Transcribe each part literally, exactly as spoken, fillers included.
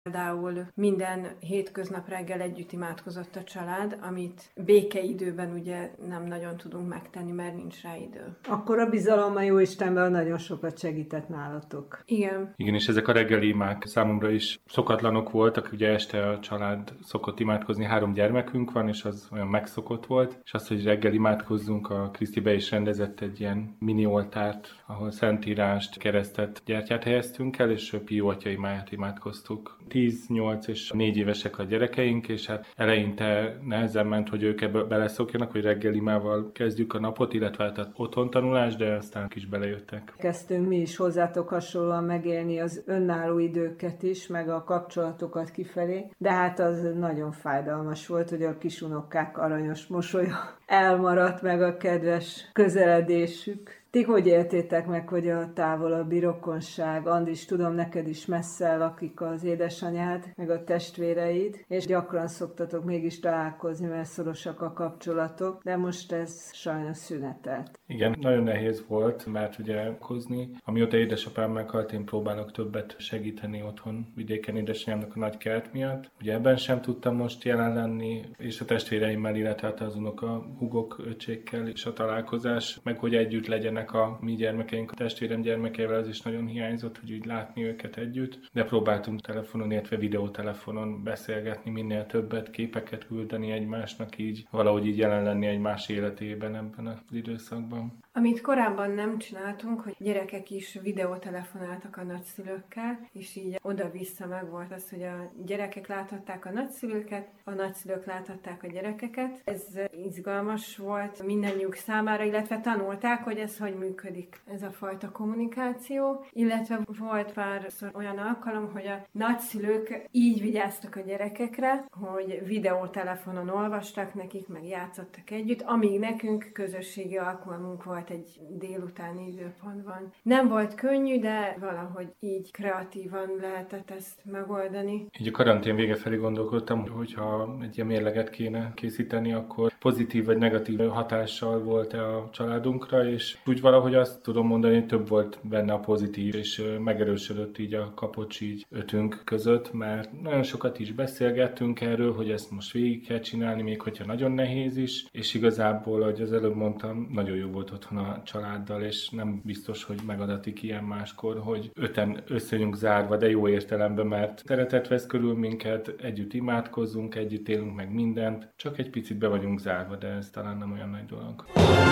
Például minden hétköznap reggel együtt imádkozott a család, amit békeidőben ugye nem nagyon tudunk megtenni, mert nincs rá idő. Akkor a bizalom a Jóistenben nagyon sokat segített nálatok. Igen. Igen, és ezek a reggeli imák számomra is szokatlanok voltak. Ugye este a család szokott imádkozni, három gyermekünk van, és az olyan megszokott volt. És az, hogy reggel imádkozzunk, a Kriszti be is rendezett egy ilyen mini oltárt, ahol szentírást, keresztet, gyertyát helyeztünk el, és Pió atya imáját imádkoztuk. tíz, nyolc és négy évesek a gyerekeink, és hát eleinte nehezen ment, hogy ők ebbe beleszokjanak, hogy reggel imával kezdjük a napot, illetve hát otthon tanulás, de aztán is belejöttek. Kezdtünk mi is hozzátok hasonlóan megélni az önálló időket is, meg a kapcsolatokat kifelé, de hát az nagyon fájdalmas volt, hogy a kisunokák aranyos mosolya elmaradt, meg a kedves közeledésük. Ti hogy éltétek meg, hogy a távolabbi rokonság? Andris, tudom, neked is messze lakik az édesanyád, meg a testvéreid, és gyakran szoktatok mégis találkozni, mert szorosak a kapcsolatok, de most ez sajnos szünetelt. Igen, nagyon nehéz volt, mert ugye hozni. Amióta édesapám meghalt, én próbálok többet segíteni otthon vidéken édesanyámnak a nagy kert miatt. Ugye ebben sem tudtam most jelen lenni, és a testvéreimmel, illetve hát az unoka hugok, öcsékkel és a találkozás, meg hogy együtt legyenek a mi gyermekeink, a testvérem gyermekeivel, az is nagyon hiányzott, hogy úgy látni őket együtt, de próbáltunk telefonon, illetve videótelefonon beszélgetni, minél többet, képeket küldeni egymásnak, így valahogy így jelen lenni egymás életében ebben az időszakban. Amit korábban nem csináltunk, hogy gyerekek is videótelefonáltak a nagyszülőkkel, és így oda-vissza meg volt az, hogy a gyerekek láthatták a nagyszülőket, a nagyszülők láthatták a gyerekeket. Ez izgalmas volt mindannyiuk számára, illetve tanulták, hogy ez hogy működik, ez a fajta kommunikáció, illetve volt párszor olyan alkalom, hogy a nagyszülők így vigyáztak a gyerekekre, hogy videótelefonon olvastak nekik, meg játszottak együtt, amíg nekünk közösségi alkalmunk volt egy délutáni időpontban. Nem volt könnyű, de valahogy így kreatívan lehetett ezt megoldani. Így a karantén vége felé gondolkodtam, hogyha egy ilyen mérleget kéne készíteni, akkor pozitív vagy negatív hatással volt-e a családunkra, és úgy valahogy azt tudom mondani, hogy több volt benne a pozitív, és megerősödött így a kapocs így ötünk között, mert nagyon sokat is beszélgettünk erről, hogy ezt most végig kell csinálni, még hogyha nagyon nehéz is, és igazából, ahogy az előbb mondtam, nagyon jó volt otthon a családdal, és nem biztos, hogy megadatik ilyen máskor, hogy öten összejönünk zárva, de jó értelemben, mert szeretet vesz körül minket, együtt imádkozzunk, együtt élünk meg mindent, csak egy picit be vagyunk zárva, de ez talán nem olyan nagy dolog.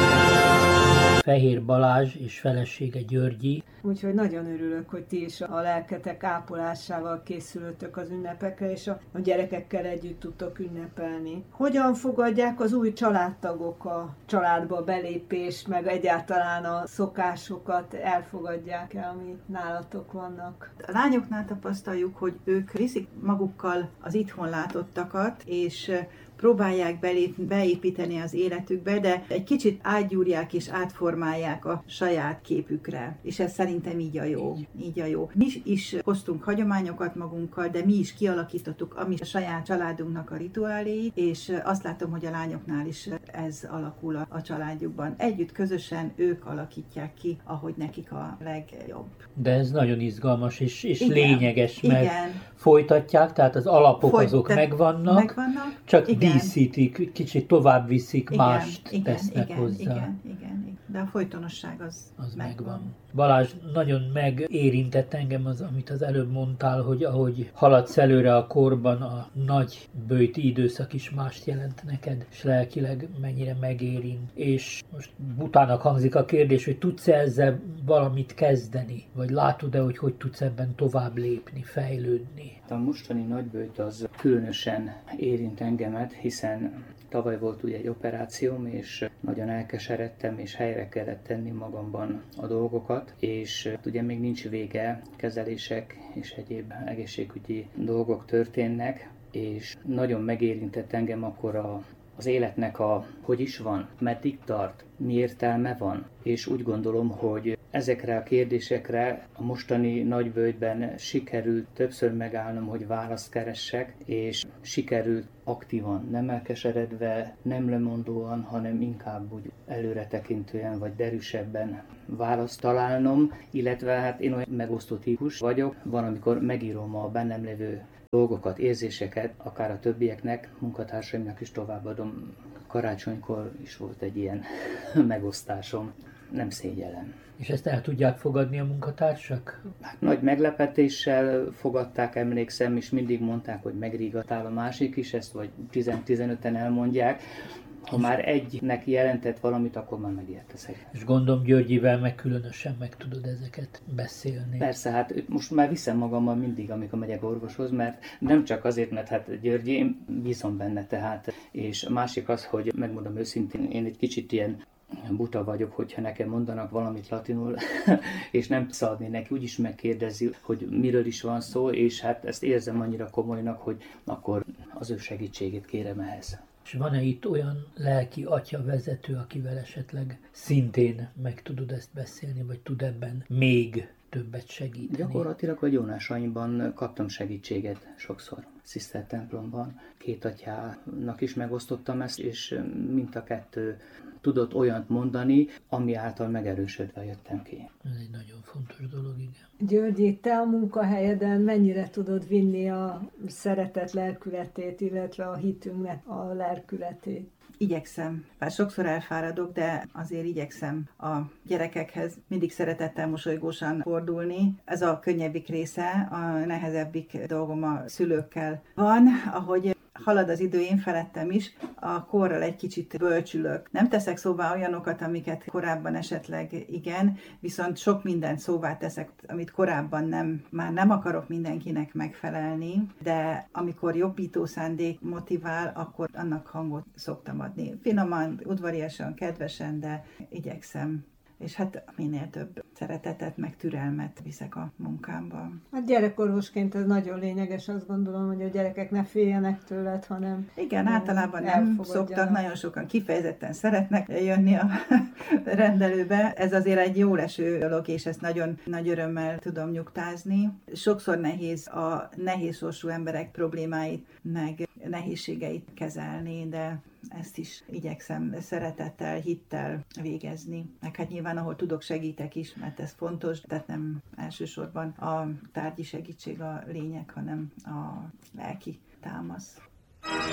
Fehér Balázs és felesége Györgyi. Úgyhogy nagyon örülök, hogy ti is a lelketek ápolásával készülöttök az ünnepekre, és a gyerekekkel együtt tudtok ünnepelni. Hogyan fogadják az új családtagok a családba belépést, meg egyáltalán a szokásokat elfogadják-e, ami nálatok vannak? A lányoknál tapasztaljuk, hogy ők viszik magukkal az itthon látottakat, és próbálják belép, beépíteni az életükbe, de egy kicsit átgyúrják és átformálják a saját képükre. És ez szerintem így a jó. Így a jó. Mi is hoztunk hagyományokat magunkkal, de mi is kialakítottuk ami a saját családunknak a rituáléi, és azt látom, hogy a lányoknál is ez alakul a, a családjukban. Együtt, közösen ők alakítják ki, ahogy nekik a legjobb. De ez nagyon izgalmas és, és igen, lényeges, mert igen. folytatják, tehát az alapok Folyt, azok megvannak, megvannak, csak igen. díszítik, kicsit tovább viszik, igen, mást igen, tesznek igen, hozzá. Igen, igen, igen. De a folytonosság az, Az megvan. megvan. Balázs, nagyon megérintett engem az, amit az előbb mondtál, hogy ahogy haladsz előre a korban, a nagy böjti időszak is mást jelent neked, és lelkileg mennyire megérint. És most butának hangzik a kérdés, hogy tudsz-e ezzel valamit kezdeni? Vagy látod-e, hogy hogy tudsz ebben tovább lépni, fejlődni? A mostani nagyböjt az különösen érint engemet, hiszen tavaly volt ugye egy operációm, és nagyon elkeseredtem, és helyre kellett tenni magamban a dolgokat, és ugye még nincs vége, kezelések és egyéb egészségügyi dolgok történnek, és nagyon megérintett engem akkor a, az életnek a, hogy is van, meddig tart, mi értelme van, és úgy gondolom, hogy ezekre a kérdésekre a mostani nagyböjtben sikerült többször megállnom, hogy választ keressek, és sikerült aktívan, nem elkeseredve, nem lemondóan, hanem inkább úgy előretekintően vagy derűsebben választ találnom, illetve hát én olyan megosztó típus vagyok, van, amikor megírom a bennem lévő dolgokat, érzéseket, akár a többieknek, munkatársaimnak is továbbadom. Karácsonykor is volt egy ilyen megosztásom, nem szégyellem. És ezt el tudják fogadni a munkatársak? Hát nagy meglepetéssel fogadták, emlékszem, és mindig mondták, hogy megrígatál, a másik is ezt, vagy tíz-tizenöten elmondják. Ha már egynek jelentett valamit, akkor már megérteszek. És gondolom Györgyivel meg különösen meg tudod ezeket beszélni. Persze, hát most már viszem magammal mindig, amikor megyek orvoshoz, mert nem csak azért, mert hát Györgyi, én bízom benne tehát. És a másik az, hogy megmondom őszintén, én egy kicsit ilyen buta vagyok, hogyha nekem mondanak valamit latinul, és nem szaladni neki, úgyis megkérdezi, hogy miről is van szó, és hát ezt érzem annyira komolynak, hogy akkor az ő segítségét kérem ehhez. És van-e itt olyan lelki atya vezető, akivel esetleg szintén meg tudod ezt beszélni, vagy tud ebben még többet segíteni? Gyakorlatilag a gyónásaimban kaptam segítséget sokszor. Sziszter templomban két atyának is megosztottam ezt, és mind a kettő tudott olyant mondani, ami által megerősödve jöttem ki. Ez egy nagyon fontos dolog, igen. Györgyi, te a munkahelyeden mennyire tudod vinni a szeretet lelkületét, illetve a hitünknek a lelkületét? Igyekszem. Bár sokszor elfáradok, de azért igyekszem a gyerekekhez mindig szeretettel, mosolygósan fordulni. Ez a könnyebbik része, a nehezebbik dolgom a szülőkkel van, ahogy halad az idő, én felettem is, a korral egy kicsit bölcsülök. Nem teszek szóvá olyanokat, amiket korábban esetleg igen, viszont sok mindent szóvá teszek, amit korábban nem, már nem akarok mindenkinek megfelelni, de amikor jobbító szándék motivál, akkor annak hangot szoktam adni. Finoman, udvariasan, kedvesen, de igyekszem. És hát minél több szeretetet, meg türelmet viszek a munkámban. Hát gyerekorvosként ez nagyon lényeges, azt gondolom, hogy a gyerekek ne féljenek tőled, hanem igen, általában nem szoktak, nagyon sokan kifejezetten szeretnek jönni a rendelőbe. Ez azért egy jó leső dolog, és ezt nagyon nagy örömmel tudom nyugtázni. Sokszor nehéz a nehéz sorsú emberek problémáit, meg nehézségeit kezelni, de ezt is igyekszem szeretettel, hittel végezni. Meg hát nyilván, ahol tudok, segítek is, mert ez fontos, tehát nem elsősorban a tárgyi segítség a lényeg, hanem a lelki támasz.